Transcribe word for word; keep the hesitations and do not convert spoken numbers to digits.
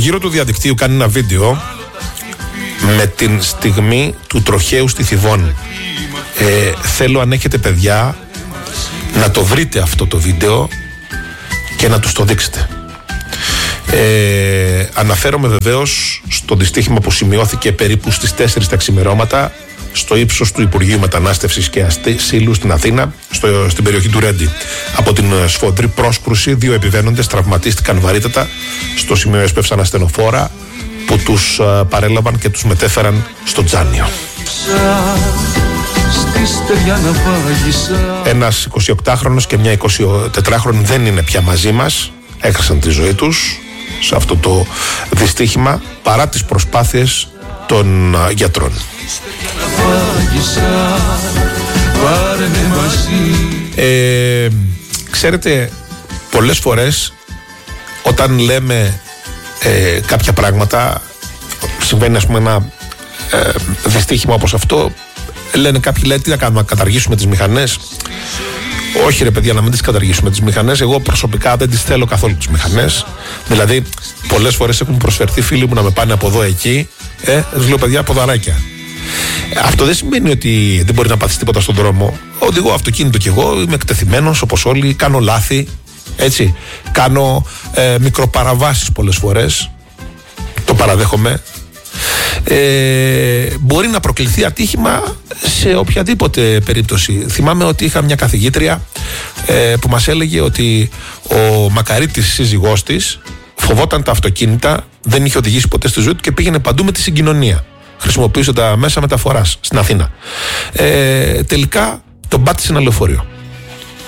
γύρο του διαδικτύου κάνει ένα βίντεο με την στιγμή του τροχαίου στη Θηβών. Ε, θέλω, αν έχετε παιδιά, να το βρείτε αυτό το βίντεο και να τους το δείξετε. Ε, αναφέρομαι βεβαίως στο δυστύχημα που σημειώθηκε περίπου στις τέσσερις τα ξημερώματα στο ύψος του Υπουργείου Μετανάστευσης και Ασύλου στην Αθήνα, στο, στην περιοχή του Ρέντι. Από την σφοδρή πρόσκρουση, δύο επιβαίνοντες τραυματίστηκαν βαρύτατα. Στο σημείο έσπευσαν ασθενοφόρα που τους α, παρέλαβαν και τους μετέφεραν στο Τζάνιο. Ένας εικοσιοκτάχρονος και μια εικοσιτετράχρονη δεν είναι πια μαζί μας. Έχασαν τη ζωή τους σε αυτό το δυστύχημα παρά τις προσπάθειες των α, γιατρών. Ε, ξέρετε, πολλές φορές όταν λέμε ε, κάποια πράγματα, συμβαίνει ας πούμε ένα ε, δυστύχημα όπως αυτό, λένε κάποιοι, λέει, τι να κάνουμε, να καταργήσουμε τις μηχανές? Όχι ρε παιδιά, να μην τις καταργήσουμε τις μηχανές. Εγώ προσωπικά δεν τις θέλω καθόλου τις μηχανές. Δηλαδή πολλές φορές έχουν προσφερθεί φίλοι μου να με πάνε από εδώ εκεί, ε, τους λέω παιδιά, ποδαράκια. Αυτό δεν σημαίνει ότι δεν μπορεί να πάθεις τίποτα στον δρόμο. Οδηγώ αυτοκίνητο κι εγώ, είμαι εκτεθειμένος όπως όλοι, κάνω λάθη, έτσι. Κάνω ε, μικροπαραβάσεις πολλές φορές, το παραδέχομαι. Ε, μπορεί να προκληθεί ατύχημα σε οποιαδήποτε περίπτωση. Θυμάμαι ότι είχα μια καθηγήτρια ε, που μας έλεγε ότι ο Μακαρίτης, σύζυγός της, φοβόταν τα αυτοκίνητα, δεν είχε οδηγήσει ποτέ στη ζωή του και πήγαινε παντού με τη συγκοινωνία. Χρησιμοποιούσε τα μέσα μεταφοράς στην Αθήνα. Ε, τελικά τον πάτησε ένα λεωφορείο.